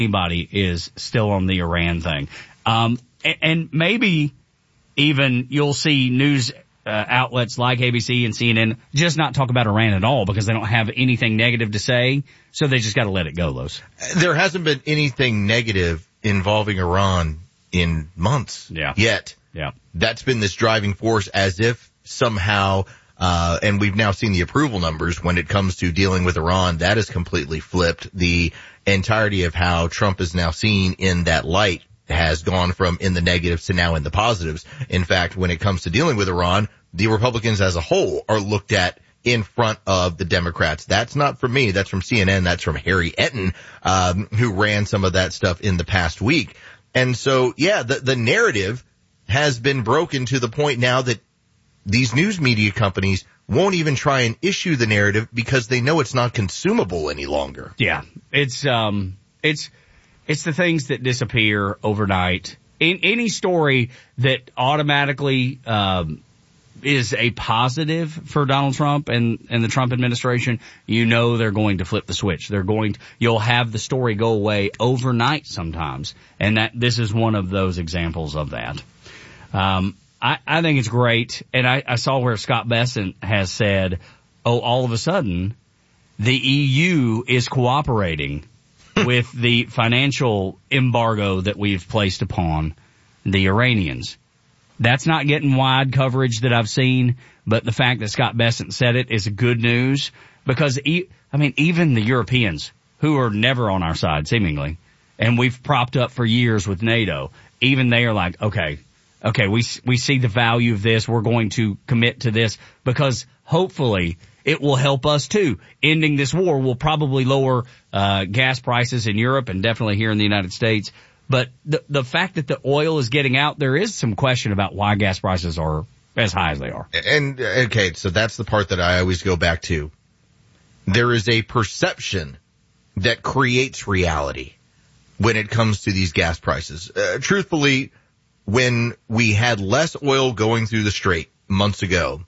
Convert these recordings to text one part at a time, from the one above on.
anybody is still on the Iran thing. And maybe even you'll see news outlets like ABC and CNN just not talk about Iran at all because they don't have anything negative to say. So they just got to let it go, Los. There hasn't been anything negative involving Iran in months yet. Yeah. That's been this driving force as if somehow, and we've now seen the approval numbers when it comes to dealing with Iran. That has completely flipped. The entirety of how Trump is now seen in that light has gone from in the negatives to now in the positives. In fact, when it comes to dealing with Iran, the Republicans as a whole are looked at in front of the Democrats. That's not from me. That's from CNN. That's from Harry Etten, who ran some of that stuff in the past week. And so, yeah, the narrative has been broken to the point now that these news media companies won't even try and issue the narrative because they know it's not consumable any longer. Yeah. It's the things that disappear overnight. In any story that automatically, is a positive for Donald Trump and the Trump administration, you know they're going to flip the switch. You'll have the story go away overnight sometimes. And this is one of those examples of that. I think it's great. And I saw where Scott Bessent has said, all of a sudden, the EU is cooperating with the financial embargo that we've placed upon the Iranians. That's not getting wide coverage that I've seen, but the fact that Scott Bessent said it is good news because, even the Europeans who are never on our side, seemingly, and we've propped up for years with NATO, even they are like, okay, we see the value of this. We're going to commit to this because hopefully it will help us too. Ending this war will probably lower gas prices in Europe and definitely here in the United States. But the fact that the oil is getting out, there is some question about why gas prices are as high as they are. And, okay, so that's the part that I always go back to. There is a perception that creates reality when it comes to these gas prices. Truthfully, when we had less oil going through the Strait months ago,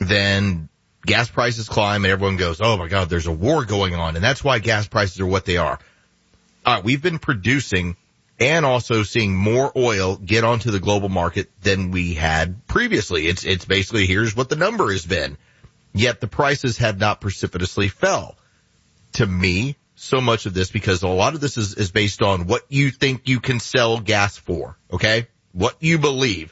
then gas prices climb and everyone goes, oh my God, there's a war going on. And that's why gas prices are what they are. We've been producing and also seeing more oil get onto the global market than we had previously. It's basically here's what the number has been. Yet the prices have not precipitously fell. To me, so much of this, because a lot of this is based on what you think you can sell gas for, okay? What you believe.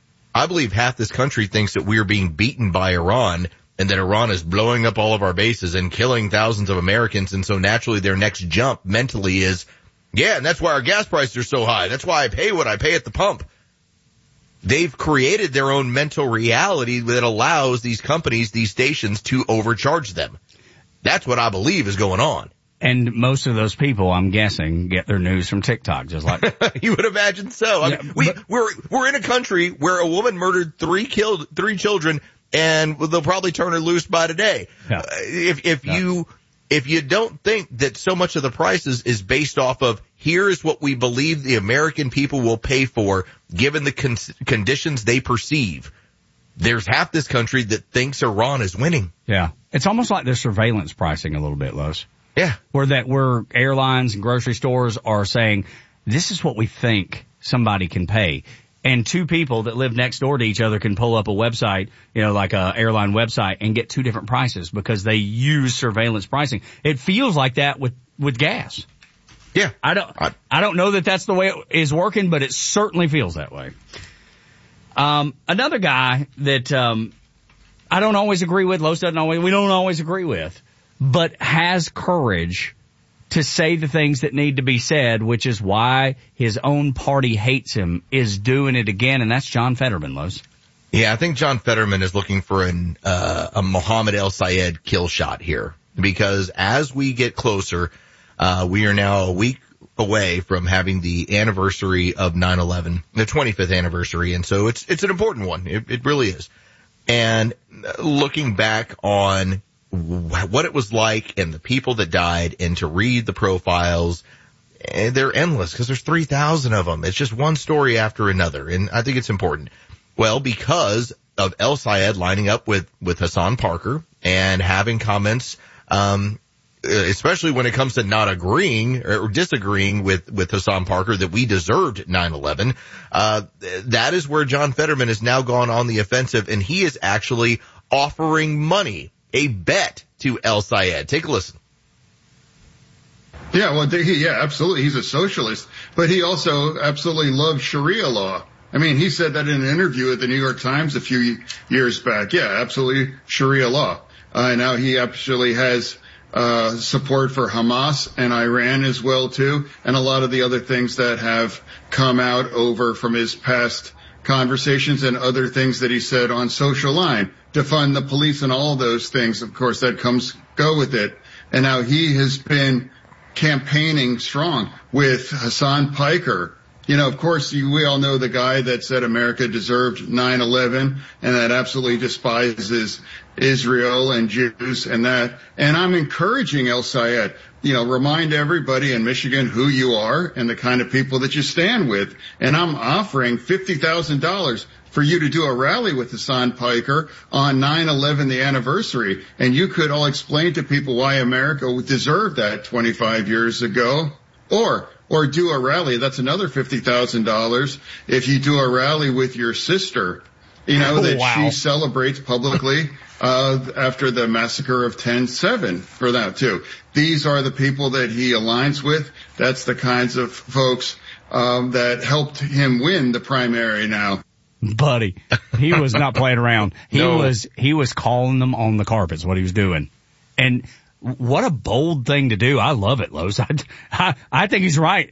I believe half this country thinks that we are being beaten by Iran and that Iran is blowing up all of our bases and killing thousands of Americans. And so naturally their next jump mentally is, yeah, and that's why our gas prices are so high. That's why I pay what I pay at the pump. They've created their own mental reality that allows these companies, these stations, to overcharge them. That's what I believe is going on. And most of those people, I'm guessing, get their news from TikTok, just like you would imagine so. I mean, we're in a country where a woman murdered three children, and they'll probably turn her loose by today. Yeah. If you don't think that so much of the prices is based off of here is what we believe the American people will pay for given the conditions they perceive, there's half this country that thinks Iran is winning. Yeah. It's almost like they're surveillance pricing a little bit, Los. Yeah. Where airlines and grocery stores are saying, this is what we think somebody can pay. And two people that live next door to each other can pull up a website, like a airline website and get two different prices because they use surveillance pricing. It feels like that with gas. Yeah. I don't know that that's the way it is working, but it certainly feels that way. Another guy that, I don't always agree with, we don't always agree with, but has courage to say the things that need to be said, which is why his own party hates him, is doing it again, and that's John Fetterman, Los. Yeah, I think John Fetterman is looking for a Mohammed El-Sayed kill shot here, because as we get closer, we are now a week away from having the anniversary of 9/11, the 25th anniversary, and so it's an important one. It really is. And looking back on what it was like and the people that died, and to read the profiles, they're endless because there's 3,000 of them. It's just one story after another, and I think it's important. Well, because of El-Sayed lining up with Hassan Parker and having comments especially when it comes to not agreeing or disagreeing with Hasan Parker that we deserved 9/11. That is where John Fetterman has now gone on the offensive, and he is actually offering money, a bet to El Sayed. Take a listen. Yeah, well, absolutely. He's a socialist, but he also absolutely loves Sharia law. I mean, he said that in an interview at the New York Times a few years back. Yeah, absolutely Sharia law. Now he actually has support for Hamas and Iran as well, too, and a lot of the other things that have come out over from his past conversations and other things that he said on Social Line, defund the police and all those things. Of course, that go with it. And now he has been campaigning strong with Hasan Piker. You know, of course, we all know the guy that said America deserved 9/11 and that absolutely despises Israel and Jews and that. And I'm encouraging El Sayed, remind everybody in Michigan who you are and the kind of people that you stand with. And I'm offering $50,000 for you to do a rally with Hasan Piker on 9/11, the anniversary. And you could all explain to people why America deserved that 25 years ago. Or do a rally. That's another $50,000 if you do a rally with your sister, she celebrates publicly after the massacre of 10/7 for that too. These are the people that he aligns with. That's the kinds of folks that helped him win the primary now. Buddy, he was not playing around. He was calling them on the carpet is what he was doing. And what a bold thing to do. I love it, Los. I think he's right.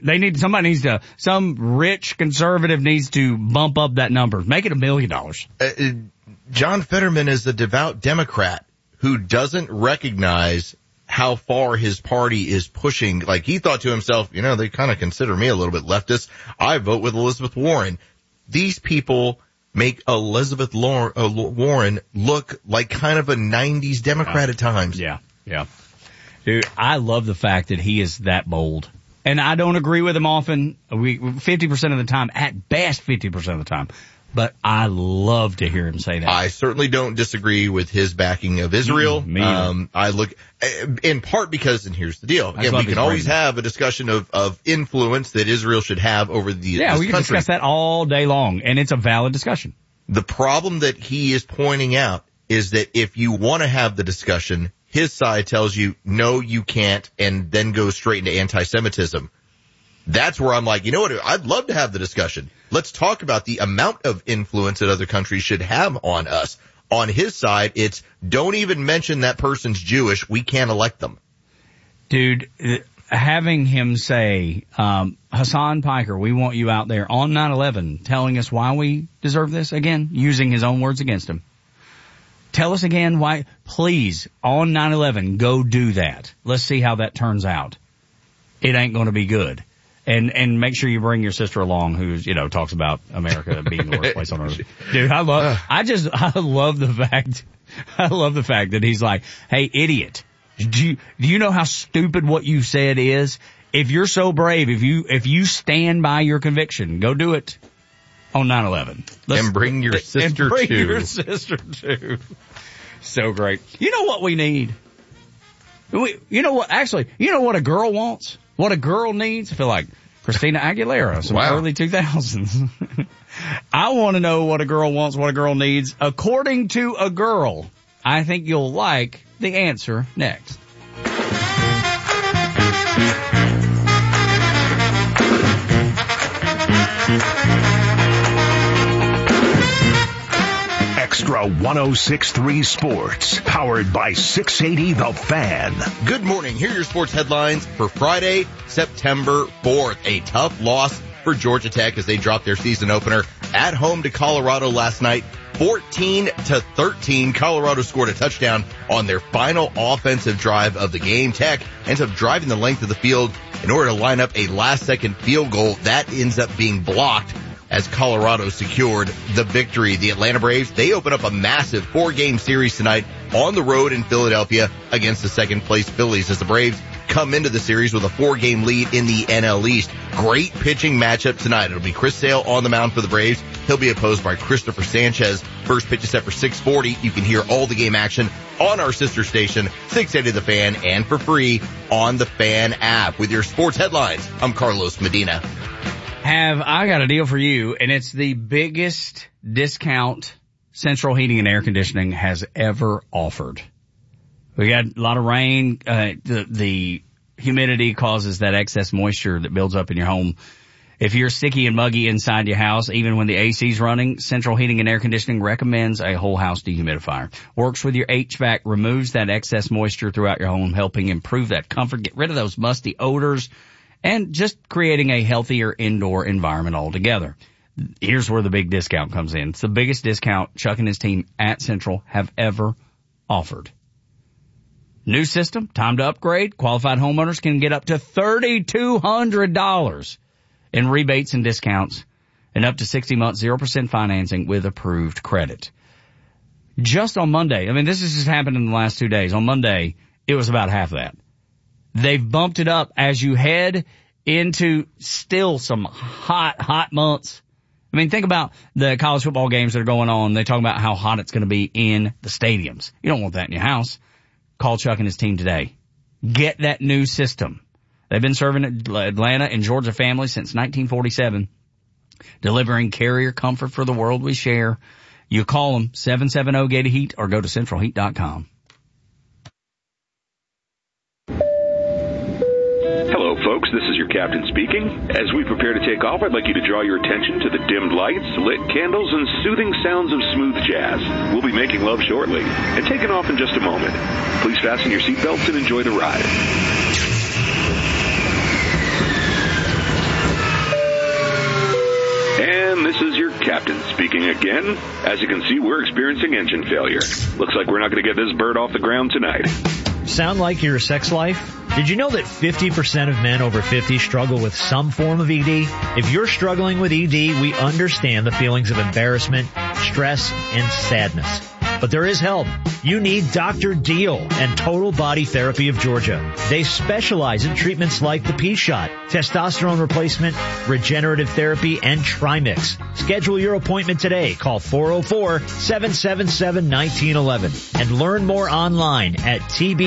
Some rich conservative needs to bump up that number. Make it $1 million. John Fetterman is a devout Democrat who doesn't recognize how far his party is pushing. Like, he thought to himself, they kind of consider me a little bit leftist. I vote with Elizabeth Warren. These people make Elizabeth Warren look like kind of a 90s Democrat at times. Yeah. Dude, I love the fact that he is that bold. And I don't agree with him often. 50% of the time, at best 50% of the time. But I love to hear him say that. I certainly don't disagree with his backing of Israel. Me either. I look, in part because, and here's the deal. Again, we can always have a discussion of influence that Israel should have over this country. Yeah, we can discuss that all day long, and it's a valid discussion. The problem that he is pointing out is that if you want to have the discussion, his side tells you, no, you can't, and then goes straight into anti-Semitism. That's where I'm like, you know what? I'd love to have the discussion. Let's talk about the amount of influence that other countries should have on us. On his side, it's don't even mention that person's Jewish. We can't elect them. Dude, having him say, Hasan Piker, we want you out there on 9/11 telling us why we deserve this, again, using his own words against him. Tell us again why, please, on 9/11, go do that. Let's see how that turns out. It ain't going to be good. And make sure you bring your sister along who's, talks about America being the worst place on earth. Dude, I love the fact that he's like, hey, idiot, do you know how stupid what you said is? If you're so brave, if you stand by your conviction, go do it on 9/11. And bring your sister too. So great. You know what we need? You know what a girl wants? What a girl needs? I feel like Christina Aguilera, some early 2000s. I want to know what a girl wants, what a girl needs. According to a girl, I think you'll like the answer next. Extra 106.3 Sports, powered by 680 The Fan. Good morning. Here are your sports headlines for Friday, September 4th. A tough loss for Georgia Tech as they dropped their season opener at home to Colorado last night, 14-13. Colorado scored a touchdown on their final offensive drive of the game. Tech ends up driving the length of the field in order to line up a last-second field goal. That ends up being blocked as Colorado secured the victory. The Atlanta Braves, they open up a massive 4-game series tonight on the road in Philadelphia against the second-place Phillies as the Braves come into the series with a 4-game lead in the NL East. great pitching matchup tonight. It'll be Chris Sale on the mound for the Braves. He'll be opposed by Christopher Sanchez. First pitch is set for 6:40. You can hear all the game action on our sister station, 680 The Fan, and for free on the Fan app. With your sports headlines, I'm Carlos Medina. I got a deal for you, and it's the biggest discount Central Heating and Air Conditioning has ever offered. We got a lot of rain. The humidity causes that excess moisture that builds up in your home. If you're sticky and muggy inside your house, even when the AC's running, Central Heating and Air Conditioning recommends a whole house dehumidifier. Works with your HVAC, removes that excess moisture throughout your home, helping improve that comfort, get rid of those musty odors, and just creating a healthier indoor environment altogether. Here's where the big discount comes in. It's the biggest discount Chuck and his team at Central have ever offered. New system, time to upgrade. Qualified homeowners can get up to $3,200 in rebates and discounts and up to 60 months, 0% financing with approved credit. Just on Monday, this has just happened in the last 2 days. On Monday, it was about half that. They've bumped it up as you head into still some hot months. Think about the college football games that are going on. They talk about how hot it's going to be in the stadiums. You don't want that in your house. Call Chuck and his team today. Get that new system. They've been serving Atlanta and Georgia families since 1947, delivering carrier comfort for the world we share. You call them 770-GET-HEAT or go to centralheat.com. Hello, folks. This is your captain speaking. As we prepare to take off, I'd like you to draw your attention to the dimmed lights, lit candles, and soothing sounds of smooth jazz. We'll be making love shortly and taking off in just a moment. Please fasten your seatbelts and enjoy the ride. And this is your captain speaking again. As you can see, we're experiencing engine failure. Looks like we're not going to get this bird off the ground tonight. Sound like your sex life? Did you know that 50% of men over 50 struggle with some form of ED? If you're struggling with ED, we understand the feelings of embarrassment, stress, and sadness. But there is help. You need Dr. Deal and Total Body Therapy of Georgia. They specialize in treatments like the P-Shot, testosterone replacement, regenerative therapy, and Trimix. Schedule your appointment today. Call 404-777-1911 and learn more online at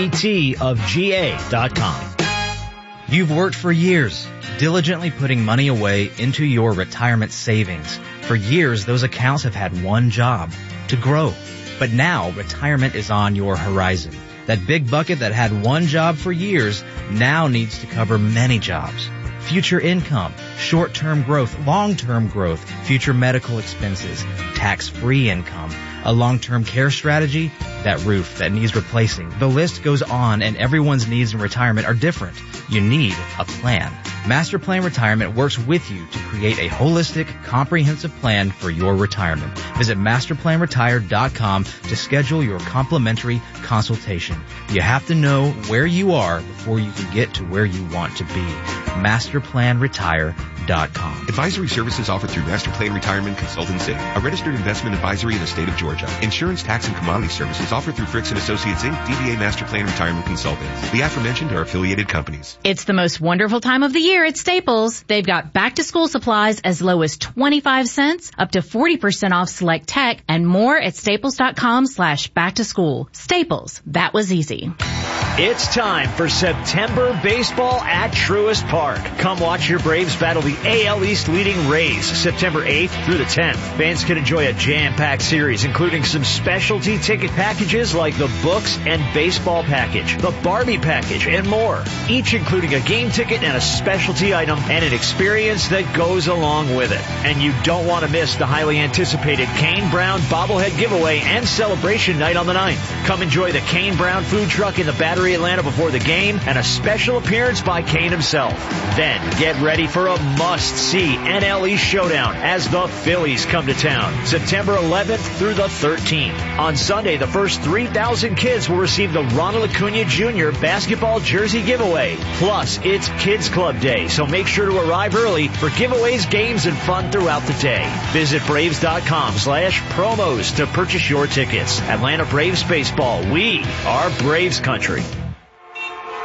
tbtofga.com. You've worked for years, diligently putting money away into your retirement savings. For years, those accounts have had one job, to grow. But now, retirement is on your horizon. That big bucket that had one job for years now needs to cover many jobs. Future income, short-term growth, long-term growth, future medical expenses, tax-free income, a long-term care strategy, that roof that needs replacing. The list goes on, and everyone's needs in retirement are different. You need a plan. Master Plan Retirement works with you to create a holistic, comprehensive plan for your retirement. Visit masterplanretire.com to schedule your complimentary consultation. You have to know where you are before you can get to where you want to be. masterplanretire.com. Advisory services offered through Master Plan Retirement Consultants Inc., a registered investment advisory in the state of Georgia. Insurance, tax, and commodity services offered through Fricks & Associates Inc., DBA Master Plan Retirement Consultants. The aforementioned are affiliated companies. It's the most wonderful time of the year at Staples. They've got back-to-school supplies as low as 25 cents, up to 40% off select tech, and more at staples.com/back-to-school. Staples, that was easy. It's time for September baseball at Truist Park. Come watch your Braves battle the AL East leading Rays September 8th through the 10th. Fans can enjoy a jam-packed series, including some specialty ticket packages like the Books and Baseball package, the Barbie package, and more. Each including a game ticket and a specialty item and an experience that goes along with it. And you don't want to miss the highly anticipated Kane Brown bobblehead giveaway and celebration night on the 9th. Come enjoy the Kane Brown food truck in the Battery Atlanta before the game and a special appearance by Kane himself. Then get ready for a must-see NL East showdown as the Phillies come to town September 11th through the 13th. On Sunday, the first 3,000 kids will receive the Ronald Acuna Jr. basketball jersey giveaway. Plus, it's Kids Club Day, so make sure to arrive early for giveaways, games, and fun throughout the day. Visit Braves.com/promos to purchase your tickets. Atlanta Braves Baseball. We are Braves country.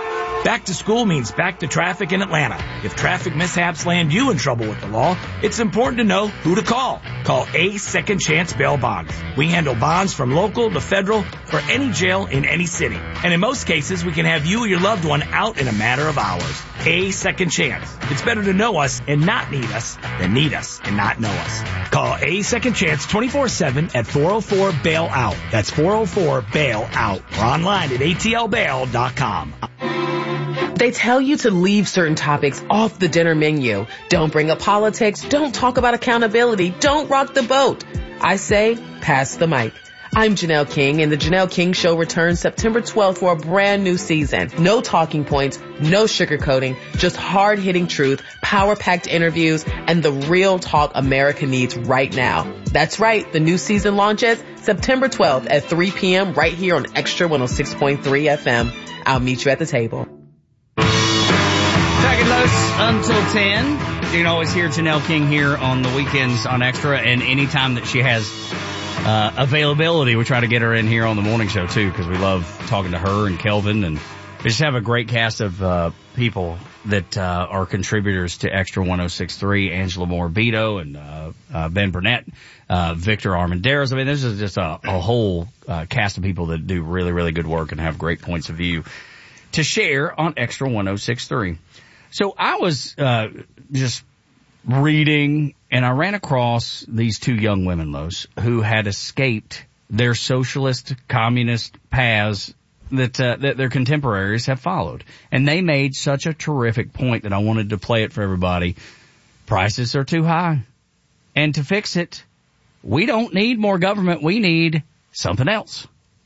Back to school means back to traffic in Atlanta. If traffic mishaps land you in trouble with the law, it's important to know who to call. Call A Second Chance Bail Bonds. We handle bonds from local to federal for any jail in any city. And in most cases, we can have you or your loved one out in a matter of hours. A Second Chance. It's better to know us and not need us than need us and not know us. Call A Second Chance 24/7 at 404-BAIL-OUT. That's 404-BAIL-OUT. Or online at atlbail.com. They tell you to leave certain topics off the dinner menu. Don't bring up politics. Don't talk about accountability. Don't rock the boat. I say, pass the mic. I'm Janelle King, and the Janelle King Show returns September 12th for a brand new season. No talking points, no sugarcoating, just hard-hitting truth, power-packed interviews, and the real talk America needs right now. That's right, the new season launches September 12th at 3 p.m. right here on Extra 106.3 FM. I'll meet you at the table. Back and Los until 10. You can always hear Janelle King here on the weekends on Extra, and anytime that she has availability, we try to get her in here on the morning show too, because we love talking to her and Kelvin, and we just have a great cast of people that are contributors to Extra 106.3. Angela Morabito and Ben Burnett, Victor Armendaris. I mean, this is just a whole cast of people that do really, really good work and have great points of view to share on Extra 106.3. So I was just reading, and I ran across these two young women, Los, who had escaped their socialist, communist paths that their contemporaries have followed. And they made such a terrific point that I wanted to play it for everybody. Prices are too high. And to fix it, we don't need more government. We need something else.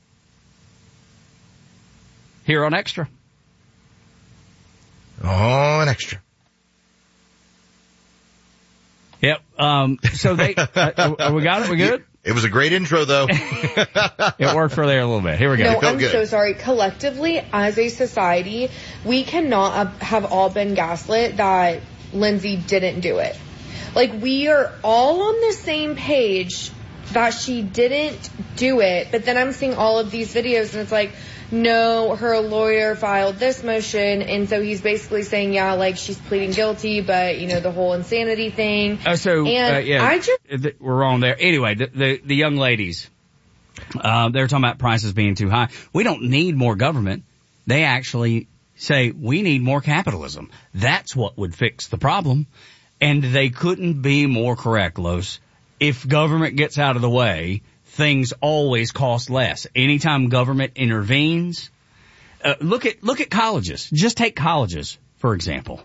Here on Extra. On Extra. Yep. So they, we got it? We good? It was a great intro, though. It worked for there a little bit. Here we go. No, I'm so sorry. Collectively, as a society, we cannot have all been gaslit that Lindsay didn't do it. Like, we are all on the same page that she didn't do it, but then I'm seeing all of these videos, and it's like, no, her lawyer filed this motion, and so he's basically saying, yeah, like, she's pleading guilty, but, you know, the whole insanity thing. Yeah, I just... we're wrong there. Anyway, the young ladies, they're talking about prices being too high. We don't need more government. They actually say we need more capitalism. That's what would fix the problem. And they couldn't be more correct, Los. If government gets out of the way, things always cost less. Anytime government intervenes, look at colleges. Just take colleges, for example.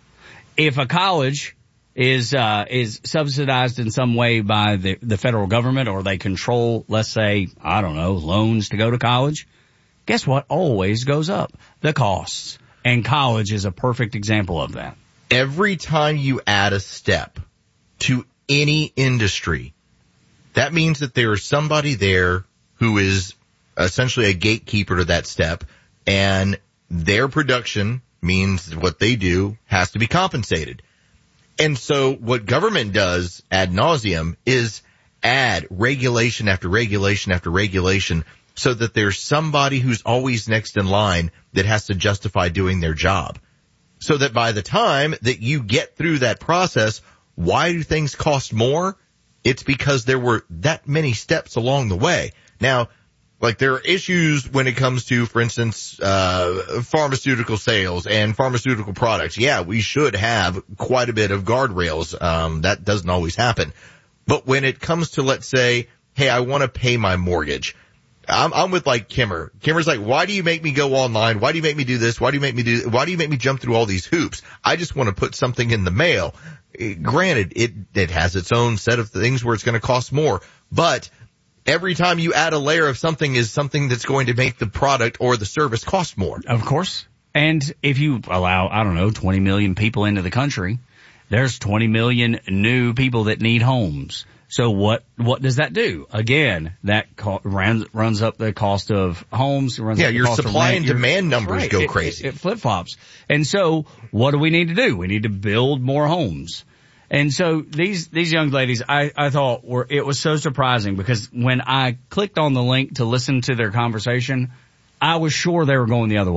If a college is subsidized in some way by the federal government, or they control, let's say, I don't know, loans to go to college, guess what always goes up? The costs. And college is a perfect example of that. Every time you add a step to any industry, that means that there is somebody there who is essentially a gatekeeper to that step, and their production means what they do has to be compensated. And so what government does ad nauseum is add regulation after regulation after regulation so that there's somebody who's always next in line that has to justify doing their job. So that by the time that you get through that process, why do things cost more? It's because there were that many steps along the way. Now, like, there are issues when it comes to, for instance, pharmaceutical sales and pharmaceutical products. Yeah, we should have quite a bit of guardrails. That doesn't always happen. But when it comes to, let's say, hey, I want to pay my mortgage, I'm with like Kimmer. Kimmer's like, why do you make me go online? Why do you make me do this? Why do you make me jump through all these hoops? I just want to put something in the mail. Granted, it has its own set of things where it's going to cost more, but every time you add a layer of something is something that's going to make the product or the service cost more. Of course. And if you allow, 20 million people into the country, there's 20 million new people that need homes. So what does that do? Again, that runs up the cost of homes. Your supply and demand numbers go crazy. It flip-flops. And so what do we need to do? We need to build more homes. And so these young ladies, I thought it was so surprising, because when I clicked on the link to listen to their conversation, I was sure they were going the other way.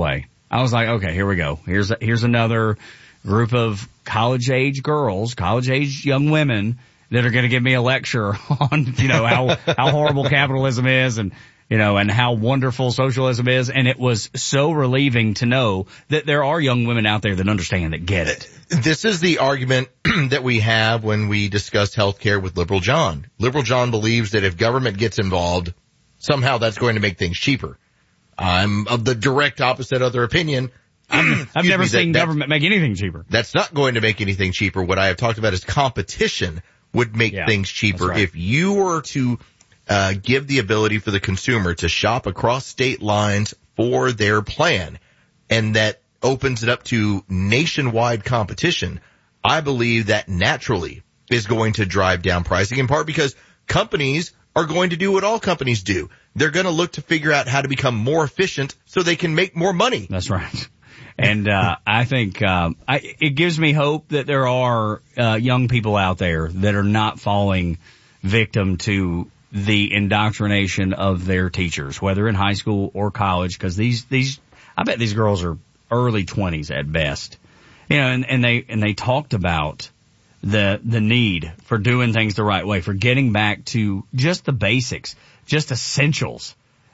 I was like, okay, here we go. Here's another group of college-age girls, college-age young women that are going to give me a lecture on, how horrible capitalism is and how wonderful socialism is. And it was so relieving to know that there are young women out there that understand, that get it. This is the argument that we have when we discuss healthcare with Liberal John. Liberal John believes that if government gets involved, somehow that's going to make things cheaper. I'm of the direct opposite of their opinion. I've never seen government make anything cheaper. That's not going to make anything cheaper. What I have talked about is competition would make things cheaper. Right. If you were to give the ability for the consumer to shop across state lines for their plan, and that opens it up to nationwide competition, I believe that naturally is going to drive down pricing, in part because companies are going to do what all companies do. They're going to look to figure out how to become more efficient so they can make more money. That's right. And I think it gives me hope that there are young people out there that are not falling victim to the indoctrination of their teachers, whether in high school or college, because I bet these girls are early 20s at best. And they talked about the need for doing things the right way, for getting back to just the basics, just essentials.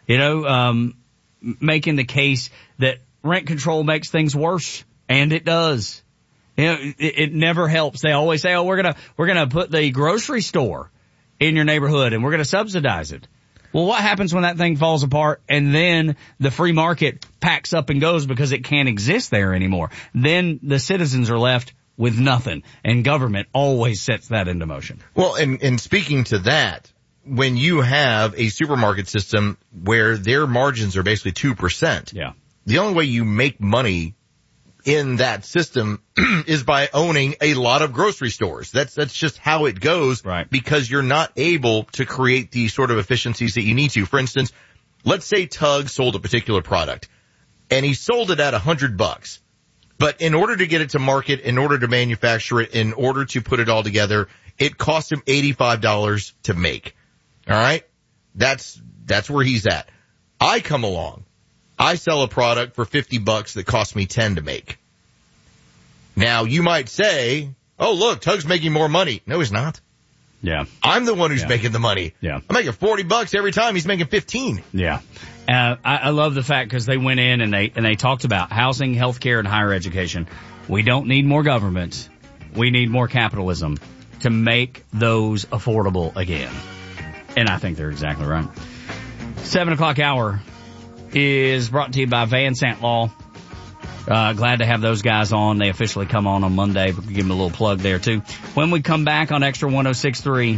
Making the case that rent control makes things worse, and it does. It never helps. They always say, "Oh, we're gonna put the grocery store in your neighborhood, and we're gonna subsidize it." Well, what happens when that thing falls apart and then the free market packs up and goes because it can't exist there anymore? Then the citizens are left with nothing, and government always sets that into motion. Well, and speaking to that, when you have a supermarket system where their margins are basically 2%. Yeah. The only way you make money in that system is by owning a lot of grocery stores. That's just how it goes. Right. Because you're not able to create the sort of efficiencies that you need to. For instance, let's say Tug sold a particular product and he sold it at $100. But in order to get it to market, in order to manufacture it, in order to put it all together, it cost him $85 to make. All right. That's where he's at. I come along. I sell a product for $50 that cost me $10 to make. Now you might say, "Oh, look, Tug's making more money." No, he's not. Yeah. I'm the one who's making the money. Yeah. I'm making $40 every time. He's making 15. Yeah. I love the fact because they went in and they talked about housing, healthcare, and higher education. We don't need more government. We need more capitalism to make those affordable again. And I think they're exactly right. 7 o'clock hour is brought to you by Van Sant Law. Glad to have those guys on. They officially come on Monday, but we'll give them a little plug there too. When we come back on Extra 106.3,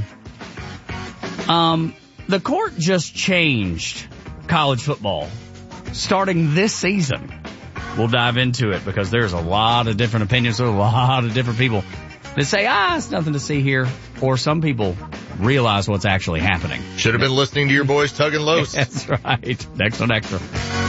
the court just changed college football starting this season. We'll dive into it because there's a lot of different opinions. There's a lot of different people that say, it's nothing to see here. Or some people realize what's actually happening. Should have been listening to your boys Tug and Los. That's right. Next on Extra.